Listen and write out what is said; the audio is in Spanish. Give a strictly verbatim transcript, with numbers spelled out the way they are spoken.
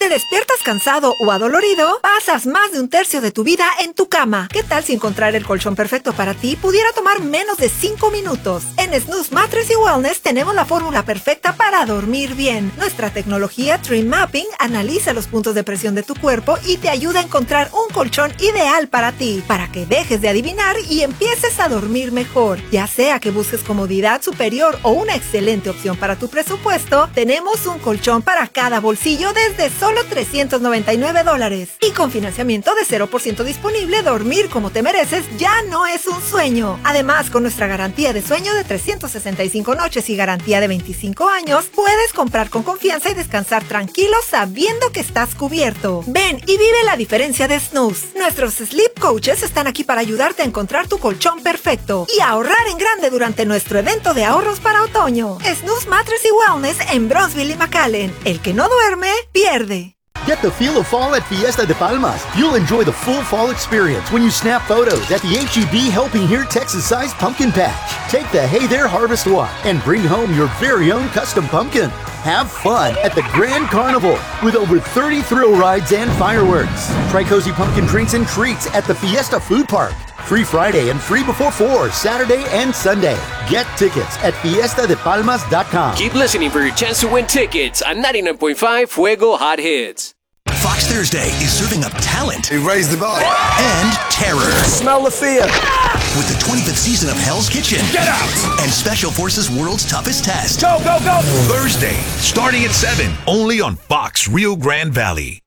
¿Te despiertas cansado o adolorido? Pasas más de un tercio de tu vida en tu cama. ¿Qué tal si encontrar el colchón perfecto para ti pudiera tomar menos de cinco minutos? En Snooze Mattress y Wellness tenemos la fórmula perfecta para dormir bien. Nuestra tecnología Dream Mapping analiza los puntos de presión de tu cuerpo y te ayuda a encontrar un colchón ideal para ti, para que dejes de adivinar y empieces a dormir mejor. Ya sea que busques comodidad superior o una excelente opción para tu presupuesto, tenemos un colchón para cada bolsillo desde solo trescientos noventa y nueve dólares. Y con financiamiento de cero por ciento disponible, dormir como te mereces ya no es un sueño. Además, con nuestra garantía de sueño de trescientas sesenta y cinco noches y garantía de veinticinco años, puedes comprar con confianza y descansar tranquilo sabiendo que estás cubierto. Ven y vive la diferencia de Snooze. Nuestros Sleep Coaches están aquí para ayudarte a encontrar tu colchón perfecto y ahorrar en grande durante nuestro evento de ahorros para otoño. Snooze Mattress y Wellness en Bronzeville y McAllen. El que no duerme, pierde. Get the feel of fall at Fiesta de Palmas. You'll enjoy the full fall experience when you snap photos at the H E B Helping Here Texas-sized pumpkin patch. Take the Hey There Harvest Walk and bring home your very own custom pumpkin. Have fun at the Grand Carnival with over thirty thrill rides and fireworks. Try cozy pumpkin drinks and treats at the Fiesta Food Park. Free Friday and free before four, Saturday and Sunday. Get tickets at fiesta de palmas dot com. Keep listening for your chance to win tickets on ninety-nine point five Fuego Hot Hits. Fox Thursday is serving up talent. He raised the bar. And terror. Smell the fear. With the twenty-fifth season of Hell's Kitchen. Get out! And Special Forces World's Toughest Test. Go, go, go! Thursday, starting at seven, only on Fox Rio Grande Valley.